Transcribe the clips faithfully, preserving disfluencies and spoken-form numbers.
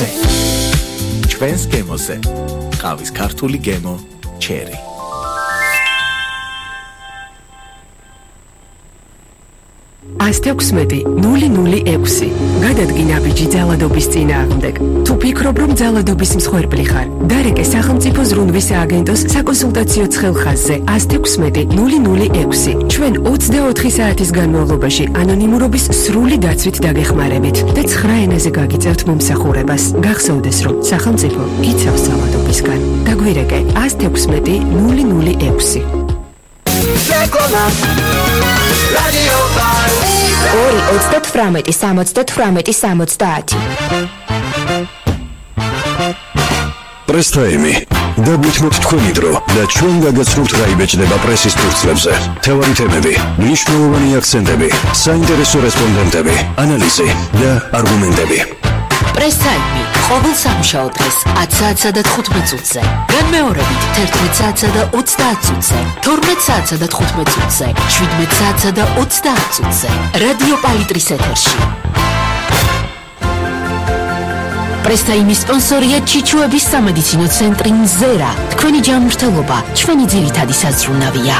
გემოზე. ჩვენს გემოზე. ყავის ქართული გემო ჩერი. ას თექვსმეტი ნული ნული ექვსი გადადგინა ბიჯი ძალადობის წინააღმდეგ. თუ ფიქრობ, რომ ძალადობის მსხვერპლი ხარ, დარეკე სახელმწიფო ზრუნვის სააგენტოს საკონსულტაციო ცხელხაზზე ას თექვსმეტი ნული ნული ექვსი. ჩვენ ოცდაოთხი საათის განმავლობაში ანონიმურობის სრული დაცვით დაგეხმარებით და ცხრა ენაზე გაგიწევთ მომსახურებას. გახსოვდეს, რომ სახელმწიფო იცავს ძალადობისგან. დაგვირეკე ას თექვსმეტი ნული ნული ექვსი. ორი ოცდათვრამეტი სამოცდათვრამეტი სამოცდაათი. პრესტაიმი დაგვითმოთ თქვენი დრო და ჩვენ გაგაცნობთ რა იბეჭდება პრესის ფურცლებზე. მთავარი თემები, მნიშვნელოვანი აქცენტები, საინტერესო რესპონდენტები, ანალიზი და არგუმენტები. პრესტაიმი ყოველ სამუშაო დღეს ათი საათსა და თხუთმეტ წუთზე. განმეორებით თერთმეტ საათსა და ოცდაათ წუთზე, თორმეტ საათსა და თხუთმეტ წუთზე, შვიდმეტ საათსა და ოცდაათ წუთზე. რადიო პალიტრის ეთერში. პრესტაიმის სპონსორია ჩიჩუების სამედიცინო ცენტრი მზერა. თქვენი ჯანმრთელობა ჩვენი ძირითადი საზრუნავია.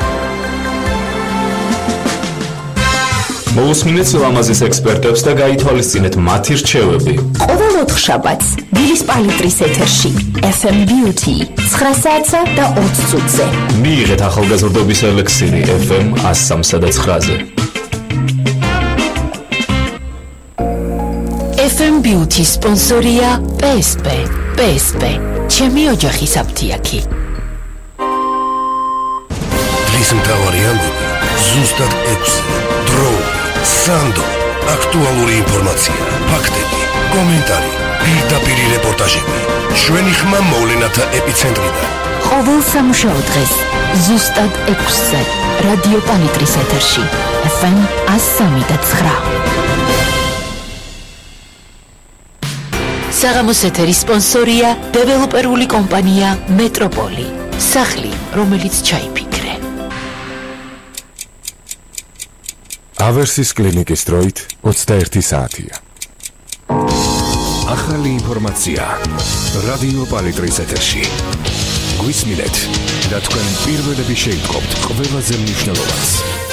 მოусმინეთ ლამაზის ექსპერტებს და გაითვალისწინეთ მათი რჩევები. ყოველ ოთხშაბათს დილის პალიტრის ეთერში ეფ ემ Beauty ცხრა საათსა და ოცი წუთზე. მიიღეთ ახალგაზრდობის ელექსირი ეფ ემ ას სამსა და ცხრაზე. ეფ ემ Beauty სპონსორია პე ეს პე. პე ეს პე ჩემი ოჯახის აფთიაქი. დღის მთავარი ამბები ზუსტად ექვსი. დრო, სანდო, აქტუალური ინფორმაცია, ფაქტები, კომენტარი, პირდაპირი რეპორტაჟები. ჩვენი ხმა მოვლენათა ეპიცენტრიდან. ყოველ სამუშაო დღეს ზუსტად ექვსზე რადიო პალიტრის ეთერში ეფ ემ ას სამი და ცხრა. საღამოს ეთერის სპონსორია დეველოპერული კომპანია მეტროპოლი. სახლი, რომელიც ჩაიფიქრე. ავერსის კლინიკის დროით ოცდაერთი საათია. ახალი ინფორმაცია რადიო პალიტრის ეთერში. გვისმინეთ და თქვენ პირველები შეიტყობთ ყველაზე მნიშვნელოვანს.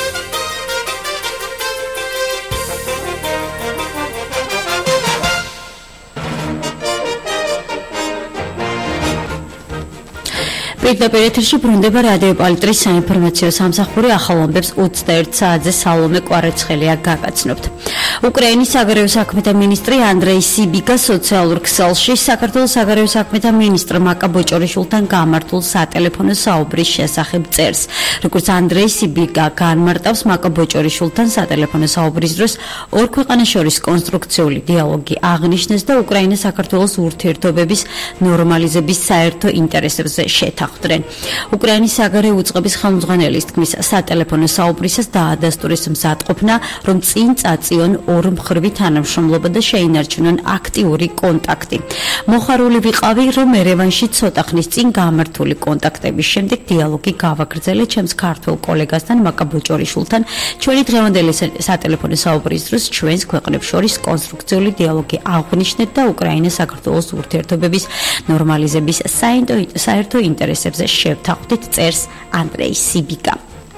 პირდაპირ ეთერში ბრუნდება რადიო პალიტრის საინფორმაციო სამსახური. ახალ ამბებს ოცდაერთ საათზე სალომე კვარეცხელია გაგაცნობთ. უკრაინის საგარეო საქმეთა მინისტრი ანდრეი სიბიგა სოციალურ ქსელში საქართველოს საგარეო საქმეთა მინისტრ მაკა ბოჭორიშვილთან გამართულ სატელეფონო საუბრის შესახებ წერს. როგორც ანდრეი სიბიგა განმარტავს, მაკა ბოჭორიშვილთან სატელეფონო საუბრის დროს ორ ქვეყანას შორის კონსტრუქციული დიალოგი აღნიშნეს და უკრაინა საქართველოს ურთიერთობების ნორმალიზების საერთო ინტერესებზე შეთანხმდნენ. უკრაინის საგარეო უწყების ხელმძღვანელის თქმის, სატელეფონო საუბრისას დაადასტურეს მზადყოფნა, რომ წინ წაწიონ ორ მხრივი თანამშრომლობა და შეინარჩუნონ აქტიური კონტაქტი. მოხარული ვიყავი, რომ ერევანში ცოტა ხნის წინ გამართული კონტაქტების შემდეგ დიალოგი გავაგრძელე ჩემს ქართველ კოლეგასთან მაკა ბოჭორიშვილთან. ჩვენი დღევანდელი სატელეფონო საუბრის დროს ჩვენს ქვეყნებს შორის კონსტრუქციული დიალოგი აღვნიშნეთ და უკრაინა საქართველოს ურთიერთობების ნორმალიზების საერთო ინტერესებზე შევთანხმდით, წერს ანდრეი სიბიგა.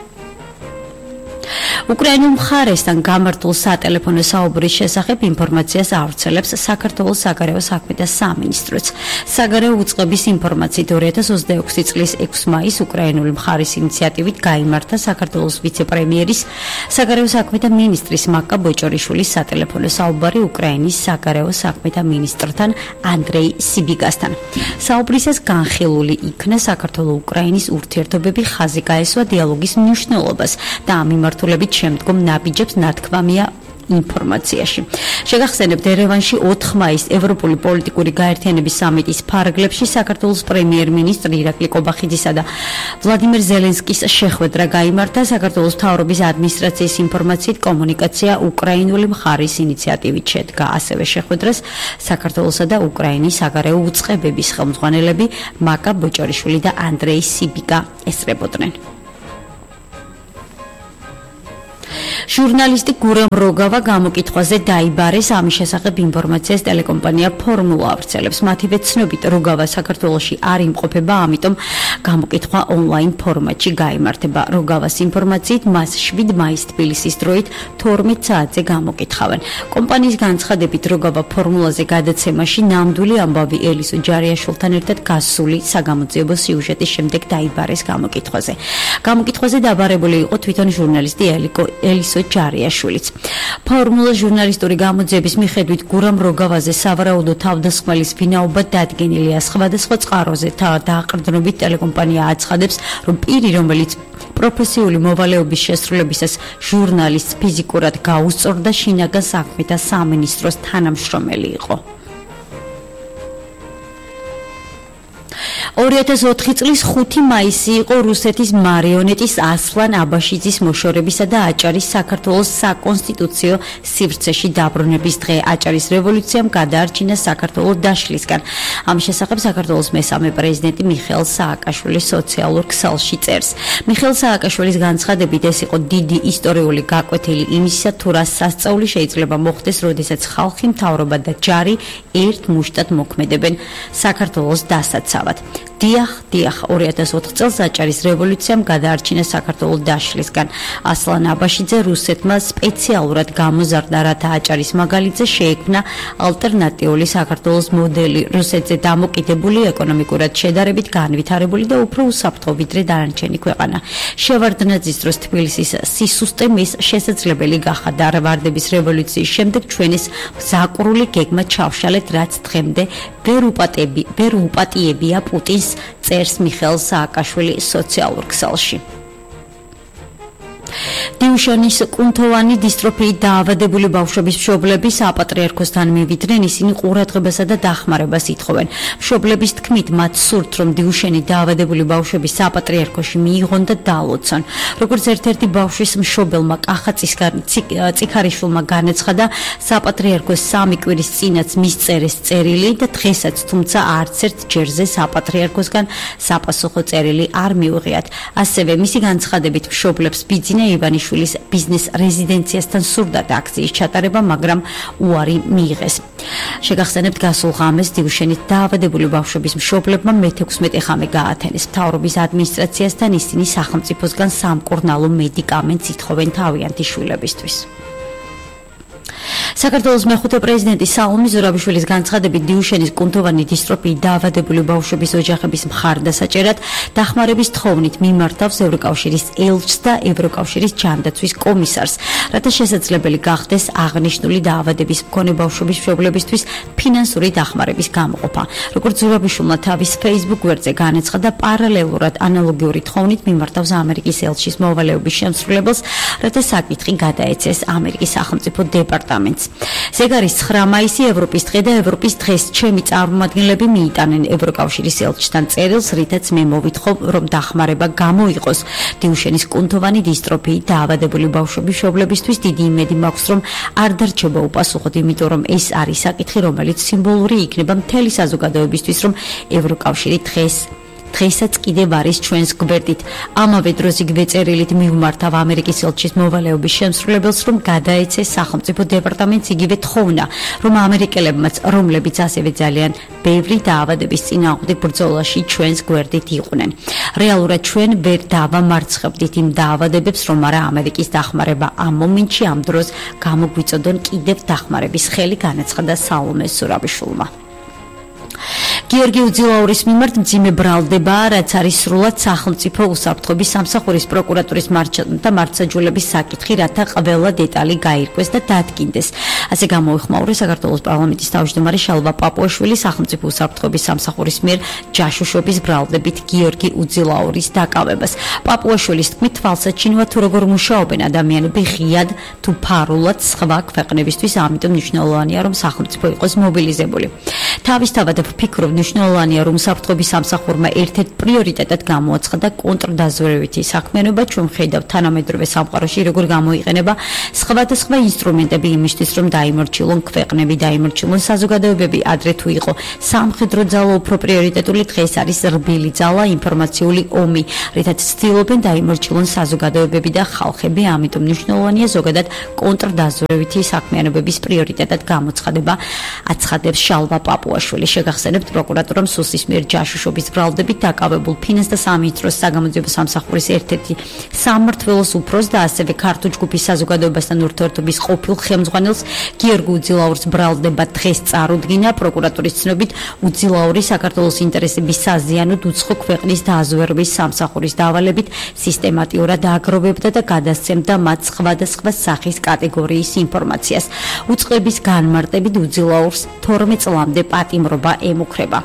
უკრაინულ მხარესთან გამართულ სატელეფონო საუბრის შესახებ ინფორმაციას ავრცელებს საქართველოს საგარეო საქმეთა სამინისტროც. საგარეო უწყების ინფორმაციით ორი ათას ოცდაექვსი წლის ექვსი მაისს უკრაინული მხარის ინიციატივით გაიმართა საქართველოს ვიცე-პრემიერის საგარეო საქმეთა მინისტრის მაკა ბოჭორიშვილის სატელეფონო საუბარი უკრაინის საგარეო საქმეთა მინისტრთან ანდრეი სიბიგასთან. საუბრისას განხილული იქნა საქართველო-უკრაინის ურთიერთობები, ხაზი გაესვა დიალოგის მნიშვნელობას და ამ მიმართულებით შემდგომ ნაბიჯებს ნათქვამია ინფორმაციაში. შეგახსენებთ, ერევანში ოთხ მაისს ევროპული პოლიტიკური გაერთიანების სამიტის ფარგლებში საქართველოს პრემიერ-მინისტრი ირაკლი კობახიძისა და ვლადიმერ ზელენსკის შეხვედრა გაიმართა. საქართველოს მთავრობის ადმინისტრაციის ინფორმაციით კომუნიკაცია უკრაინული მხარის ინიციატივით შედგა. ასევე შეხვედრას საქართველოსა და უკრაინის საგარეო უწყებების ხელმძღვანელები მაკა ბოჭორიშვილი და ანდრეი სიბიგა ესწრებოდნენ. ჟურნალისტი გურამ როგავა გამოკითხვაზე დაიბარეს, ამის შესახებ ინფორმაციას ტელეკომპანია ფორმულა ავრცელებს. მათივე ცნობით როგავა საქართველოში არ იმყოფება, ამიტომ გამოკითხვა ონლაინ ფორმატში გაიმართება. როგავას ინფორმაციით მას შვიდ მაისს თბილისის დროით თორმეტ საათზე გამოკითხავენ. კომპანიის განცხადებით როგავა ფორმულაზე გადაცემაში ნამდვილი ამბავი ელისო ჯარიაშვილთან ერთად გასული საგამოძიებო სიუჟეტის შემდეგ დაიბარეს გამოკითხვაზე. გამოკითხვაზე დაბარებული იყო თვითონ ჟურნალისტი ელისო ჯარიაშვილიც. ფორმულა ჟურნალისტური გამოძიების მიხედვით გურამ როგავაზე სავარაუდო თავდასხმელის ვინაობა დადგენილია. სხვადასხვა წყაროზე დააყრდნობით ტელეკომპანია აცხადებს, რომ პირი, რომელიც პროფესიული მოვალეობის შესრულებისას ჟურნალისტს ფიზიკურად გაუსწორდა, შინაგან საქმეთა სამინისტროს თანამშრომელი იყო. ორი ათას ოთხი წლის ხუთი მაისი იყო რუსეთის მარიონეტის ასლან აბაშიძის მოშორებისა და აჭარის საქართველოს საკონსტიტუციო სივრცეში დაბრუნების დღე. აჭარის რევოლუციამ გადაარჩინა საქართველოს დაშლისგან. ამის შესახებ საქართველოს მესამე პრეზიდენტი მიხეილ სააკაშვილი სოციალურ ქსელში წერს. მიხეილ სააკაშვილის განცხადებით, ეს იყო დიდი ისტორიული გაკვეთილი იმისა, თუ რა სასწაული შეიძლება მოხდეს, როდესაც ხალხი, მთავრობა და ჯარი ერთ მუშტად მოქმედებენ საქართველოს დასაცავად. დიახ, დიახ, ორი ათას ოთხ წელს აჭარის რევოლუციამ გადაარჩინა საქართველოს დაშლისგან. ასლან აბაშიძე რუსეთმა სპეციალურად გამოზარდა, რათა აჭარის მაგალითზე შეექმნა ალტერნატიული საქართველოს მოდელი, რუსეთზე დამოკიდებული, ეკონომიკურად შედარებით განვითარებული და უფრო უსაფრთხო ვიდრე დანარჩენი ქვეყანა. შევარდნაძის დროს თბილისის სისუსტე მის შესაძლებელი გახადა. ვარდების რევოლუციის შემდეგ ჩვენ ეს მზაკვრული გეგმა ჩავშალეთ, რაც დღემდე ვერ უპატები, ვერ უპატიებია პუტინს, წერს მიხეილ სააკაშვილი სოციალურ ქსელში. დიუშანის კუნთოვანი დისტროფიით დაავადებული ბავშვების მშობლები საპატრიარქოსთან მივიდნენ, ისინი ყურადღებასა და დახმარებას ითხოვენ. მშობლების თქმით, მათ სურთ, რომ დიუშენით დაავადებული ბავშვები საპატრიარქოში მიიღონ და დაალოცონ. როგორც ერთ-ერთი ბავშვის მშობელმა კახა წიქარიშვილმა განაცხადა, საპატრიარქოს სამი კვირის წინაც მისწერეს წერილი და დღესაც, თუმცა არც ერთ ჯერზე საპატრიარქოსგან საპასუხო წერილი არ მიუღიათ. ასევე მისი განცხადებით, მშობლებს ბიძინა ივანიშვილის ბიზნეს რეზიდენციასთან სურდათ აქციის ჩატარება, მაგრამ უარი მიიღეს. შეგახსენებთ, გასულ ღამეს დიუშენით დაავადებული ბავშვების მშობლებმა მეთექვსმეტე ხამე გაათენეს. მთავრობის ადმინისტრაციასთან ისინი სახელმწიფოსგან სამკურნალო მედიკამენტს ითხოვენ თავიანთი შვილებისთვის. საქართველოს მეხუთე პრეზიდენტი საულმი ზურაბიშვილის განცხადებით, დიუშენის კუნთოვანი დისტროფიით დაავადებული ბავშვების ოჯახების მხარდასაჭერად დახმარების თხოვნით მიმართავს ევროკავშირის ელჩს და ევროკავშირის ჯანდაცვის კომისარს, რათა შესაძლებელი გახდეს აღნიშნული დაავადების მქონე ბავშვების მშობლებისთვის ფინანსური დახმარების გამოყოფა. როგორც ზურაბიშვილმა თავის Facebook გვერდზე განაცხადა, პარალელურად ანალოგიური თხოვნით მიმართავს ამერიკის ელჩის მოვალეობის შემსრულებელს, რათა საკითხი გადაეცეს ამერიკის სახელმწიფო დეპარტამენტს. ზეგარის ცხრა მაისი ევროპის დღე და ევროპის დღეს ჩემი წარმომადგენლები მიიტანენ ევროკავშირის ელჩთან წერილს, რითაც მე მოვითხოვ, რომ დახმარება გამოიყოს დიუშენის კუნთოვანი დისტროფიით დაავადებული ბავშვების მშობლებისთვის. დიდი იმედი მაქვს, რომ არ დარჩება უპასუხოდ, იმიტომ რომ ეს არის საკითხი, რომელიც სიმბოლური იქნება მთელი საზოგადოებისთვის, რომ ევროკავშირი დღეს დღესაც კიდევ არის ჩვენს გვერდით. ამავე დროს იგივე წერილით მივმართავ ამერიკის ელჩის მოვალეობის შემსრულებელს, რომ გადაეცეს სახელმწიფო დეპარტამენტს იგივე თხოვნა, რომ ამერიკელებმაც, რომლებიც ასევე ძალიან ბევრი დაავადების წინააღმდეგ ბრძოლაში ჩვენს გვერდით იყვნენ. რეალურად ჩვენ ვერ დავამარცხებდით იმ დაავადებებს, რომ არა ამერიკის დახმარება ამ მომენტში ამ დროს გამოგვიწოდონ კიდევ დახმარების ხელი, განაცხადა საულმე ზურაბიშვილმა. გიორგი უძილაურის მიმართ მძიმე ბრალდებაა, რაც არის სრულად სახელმწიფო უსაფრთხოების სამსახურის პროკურატურის და მართლმსაჯულების საკითხი, რათა ყველა დეტალი გაირკვეს და დადგინდეს. ასე გამოიხმაურეს საქართველოს პარლამენტის თავმჯდომარე შალვა პაპუაშვილი სახელმწიფო უსაფრთხოების სამსახურის მიერ ჯაშუშობის ბრალდებით გიორგი უძილაურის დაკავებას. პაპუაშვილის თქმით, თვალსაჩინოა თუ როგორ მუშაობენ ადამიანები ღიად თუ ფარულად სხვა ქვეყნებისთვის, ამიტომ მნიშვნელოვანია, რომ სახელმწიფო იყოს მობილიზებული. თავისთავად ვფიქრობ, მნიშვნელოვანია, რომ საფრთხების სამსახურმა ერთ-ერთ პრიორიტეტად გამოაცხადა კონტრდაზვერვითი საქმიანობა. ჩვენ ვხედავთ თანამედროვე სამყაროში როგორ გამოიყენება სხვადასხვა ინსტრუმენტები იმისთვის, რომ დაიმორჩილონ ქვეყნები, დაიმორჩილონ საზოგადოებები. ადრე თუ იყო სამხედრო ძალა უფრო პრიორიტეტული, დღეს არის რბილი ძალა, ინფორმაციული ომი, რითაც ცდილობენ დაიმორჩილონ საზოგადოებები და ხალხები. ამიტომ მნიშვნელოვანია ზოგადად კონტრდაზვერვითი საქმიანობების პრიორიტეტად გამოცხადება, აცხადებს შალვა პაპუაშვილი. შეგახსენებთ, პროკურატურამ სუსის მიერ ჯაშუშობის ბრალდებით დაკავებულ ფინანს და სამინისტროს საგამოძიებო სამსახურის ერთ-ერთი სამმართველოს უფროს და ასევე ქართულ ჯგუფის საზოგადოებასთან ურთიერთობის ყოფილ ხელმძღვანელს გიორგი უძილაურს ბრალდება დღეს წარუდგინა. პროკურატურის ცნობით, უძილაური საქართველოს ინტერესების საზიანოდ უცხო ქვეყნის დაზვერვის სამსახურის დავალებით სისტემატიურად აგროვებდა და გადასცემდა მათ სხვადასხვა სახის კატეგორიის ინფორმაციას. უწყების განმარტებით უძილაურს თორმეტ წლამდე პატიმრობა ემუქრება.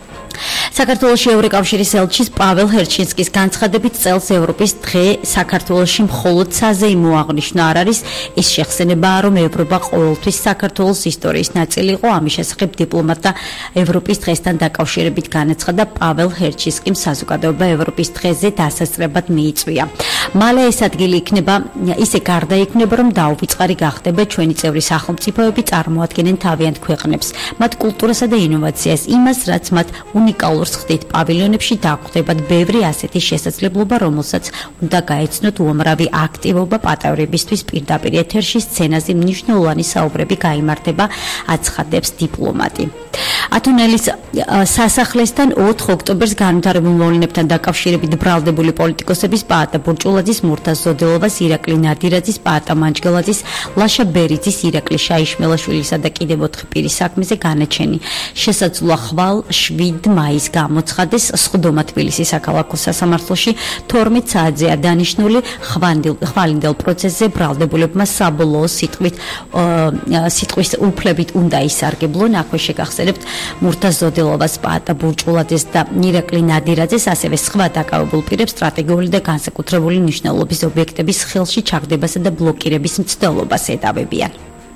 საქართველოში ევროკავშირის ელჩის პაվել ჰერჩინსკის განცხადებით წელს ევროპის დღე საქართველოში მხოლოდ საზეიმო აღნიშვნა არ არის. ის შეხსენებაა, რომ ევროპა ყოველთვის საქართველოს ისტორიის ნაწილი იყო. ამის შესახებ დიპლომატთა ევროპის დღესთან დაკავშირებით განაცხადა პაվել ჰერჩინსკიმ საზოგადოება ევროპის დღეზე დასასწრებად მიიწვია. მალე ეს ადგილი იქნება ისე გარდაიქმნება, რომ დაუვიწყარი გახდება ჩვენი წევრი სახელმწიფოები წარმოადგენენ თავიანთ ქვეყნებს, მათ კულტურასა და ინოვაციას, იმას, რაც მათ უნიკალურ ხდით პავილიონებში დაგვხვდებათ ბევრი ასეთი შესაძლებლობა, რომელსაც უნდა გაეცნოთ უამრავი აქტივობა პატევრებისთვის. პირდაპირ ეთერში სცენაზე მნიშვნელოვანი საუბრები გაიმართება, აცხადებს დიპლომატი. ათონელის სასახლესთან ოთხ ოქტომბერს განვითარებულ მოვლენებთან დაკავშირებით ბრალდებული პოლიტიკოსების პაატა ბურჭულაძის, მურთაზ ზოდელოვას, ირაკლი ნადირაძის, პაატა მანჯგელაძის, ლაშა ბერიძის, ირაკლი შაიშმელაშვილისა და კიდევ ოთხი პირის საქმეზე განაჩენი შესაძლოა ხვალ შვიდ მაისს გამოცხადეს სხდომა თბილისის საქალაქო სასამართლოში. თორმეტ საათზეა დანიშნული. ხვალინდელ პროცესზე ბრალდებულებმა საბოლოო სიტყვით სიტყვის უფლებით უნდა ისარგებლონ. აქვე შეგახსენებთ მურთაზ ზოდელოვას, პაატა ბურჭულაძეს და ირაკლი ნადირაძეს, ასევე სხვა დაკავებულ პირებს სტრატეგიული და განსაკუთრებული მნიშვნელობის ობიექტების ხელში ჩაგდებასა და ბლოკირების მცდელობას ედავებიან.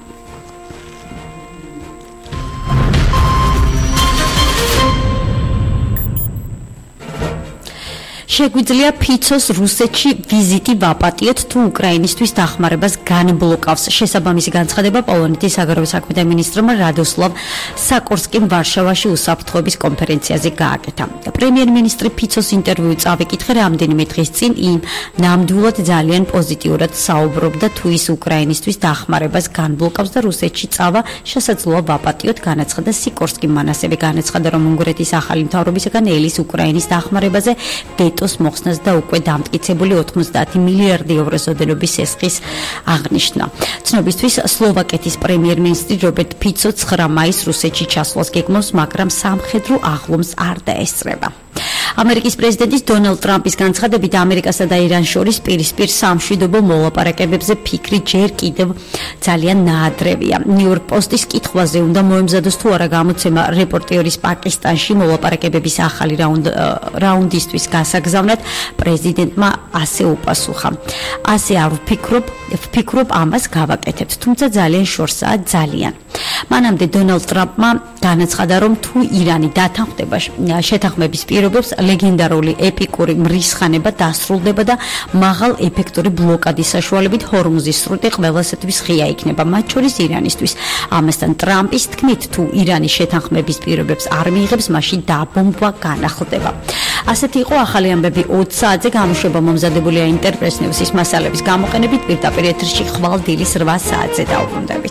შეგვიძლია ფიცოს რუსეთში ვიზიტი ვაპატიოთ, თუ უკრაინისთვის დახმარებას განბლოკავს. შესაბამისი განცხადება პოლონეთის საგარეო საქმეთა მინისტრმა რადოსლავ საკორსკიმ ვარშავაში უსაფრთხოების კონფერენციაზე გააკეთა. პრემიერ-მინისტრი ფიცოს ინტერვიუ წავიკითხე რამდენიმე დღის წინ. იმ ნამდვილად ძალიან პოზიტიურად საუბრობდა, თუ ის უკრაინისთვის დახმარებას განბლოკავს და რუსეთში წავა შესაძლოა ვაპატიოთ, განაცხადა სიკორსკიმ. მან ასევე განაცხადა, რომ უნგრეთის ახალი მთავრობისგან ელის უკრაინის დახმარებაზე ვეტოს მოხსნას და უკვე დამტკიცებული ოთხმოცდაათი მილიარდი ევროს ოდენობის ესხის აღნიშვნა. ცნობისთვის, სლოვაკეთის პრემიერ-მინისტრი რობერტ ფიცო ცხრა მაისს რუსეთში ჩასვლას გეგმავს, მაგრამ სამხედრო აღლომს არ დაესწრება. ამერიკის პრეზიდენტის დონალდ ტრამპის განცხადებით, ამერიკასა და ირანს შორის პირისპირ სამშვიდობო მოლაპარაკებებზე ფიქრი ჯერ კიდევ ძალიან ნაადრევია. ნიუ-იორკ პოსტის კითხვაზე უნდა მოემზადოს თუ არა გამოცემა რეპორტიორის პაკისტანში მოლაპარაკებების ახალი რაუნდ რაუნდისთვის გასაგზავნად, პრეზიდენტმა ასე უპასუხა. ასე არ ვფიქრობ, ვფიქრობ ამას გავაკეთებთ, თუმცა ძალიან შორსაა, ძალიან. მანამდე დონალდ ტრამპმა განაცხადა, რომ თუ ირანი დათანხმდება შეთანხმების პირობებს, ლეგენდარული ეპიკური მრისხანება დასრულდება და მაღალ ეფექტური ბლოკადის საშუალებით ჰორმუზის სრუტე ყველასათვის ღია იქნება, მათ შორის ირანისთვის. ამასთან ტრამპის თქმით, თუ ირანი შეთანხმების პირობებს არ მიიღებს, მაშინ დაბომბვა განახლდება. ასეთი იყო ახალი ამბები ოცი საათზე. გამოშვება მომზადებულია ინტერპრეს ნიუსის მასალების გამოყენებით. პირდაპირ ეთერში ხვალ დილის რვა საათზე დაუბრუნდებით.